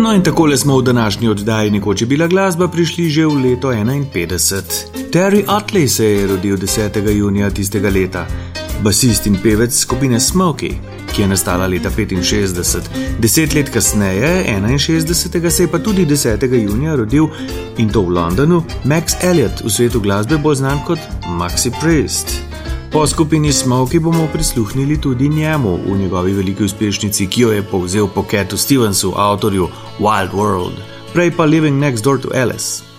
No in takole smo v današnji oddaji Nekoč je bila glasba prišli že v leto 51. Terry Utley se je rodil 10. junija tistega leta. Basist in pevec skupine Smokey, ki je nastala leta 65. 10 let kasneje, 61. se je pa tudi 10. junija rodil, in to v Londonu, Max Elliot, v svetu glasbe bolj znan kot Maxi Priest. Po skupini Smokey bomo prisluhnili tudi njemu v njegovi veliki uspešnici, ki jo je povzel po Catu Stevensu, avtorju Wild World, prej pa Living Next Door to Alice.